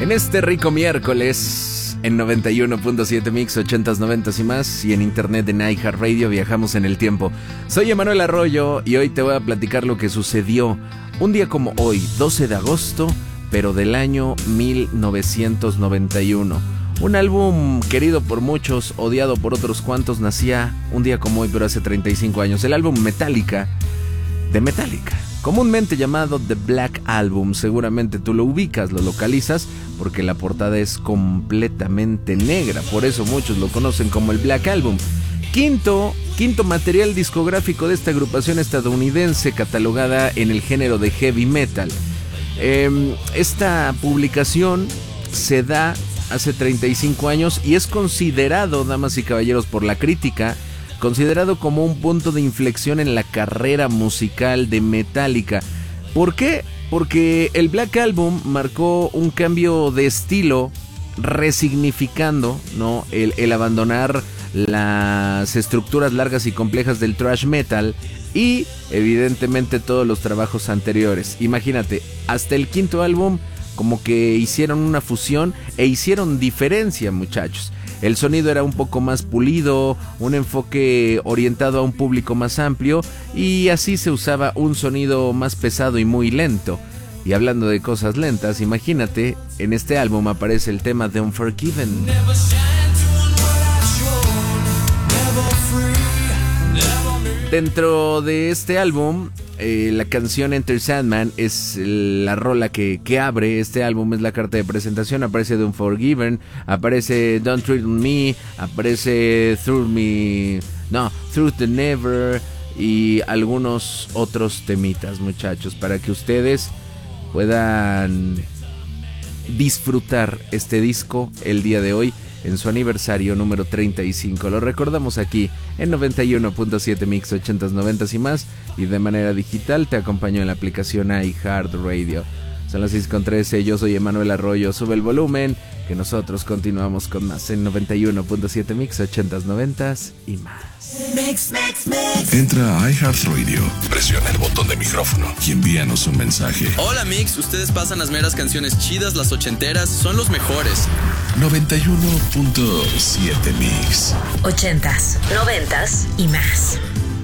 En este rico miércoles, en 91.7 Mix, 80s, 90s y más, y en internet en iHeartRadio viajamos en el tiempo. Soy Emanuel Arroyo y hoy te voy a platicar lo que sucedió un día como hoy, 12 de agosto, pero del año 1991. Un álbum querido por muchos, odiado por otros cuantos, nacía un día como hoy, pero hace 35 años. El álbum Metallica, de Metallica, comúnmente llamado The Black Album. Seguramente tú lo ubicas, lo localizas, porque la portada es completamente negra. Por eso muchos lo conocen como el Black Album. Quinto material discográfico de esta agrupación estadounidense catalogada en el género de heavy metal. Esta publicación se da hace 35 años y es considerado, damas y caballeros, por la crítica, considerado como un punto de inflexión en la carrera musical de Metallica. ¿Por qué? Porque el Black Album marcó un cambio de estilo, resignificando, ¿no?, el abandonar las estructuras largas y complejas del thrash metal y evidentemente todos los trabajos anteriores. Imagínate, hasta el quinto álbum como que hicieron una fusión e hicieron diferencia, muchachos. El sonido era un poco más pulido, un enfoque orientado a un público más amplio, y así se usaba un sonido más pesado y muy lento. Y hablando de cosas lentas, imagínate, en este álbum aparece el tema de Unforgiven. Dentro de este álbum, la canción Enter Sandman es la rola que abre este álbum, es la carta de presentación. Aparece The Unforgiven, aparece Don't Treat Me, aparece Through the Never y algunos otros temitas, muchachos, para que ustedes puedan disfrutar este disco el día de hoy en su aniversario número 35. Lo recordamos aquí en 91.7 Mix, 80s, 90s y más, y de manera digital te acompaño en la aplicación iHeartRadio. Son las 6:13, yo soy Emanuel Arroyo. Sube el volumen, que nosotros continuamos con más en 91.7 Mix, 80s, 90s y más. Mix. Entra a iHeartRadio, presiona el botón de micrófono y envíanos un mensaje. Hola Mix, ustedes pasan las meras canciones chidas, las ochenteras, son los mejores. 91.7 Mix, 80s, 90s y más.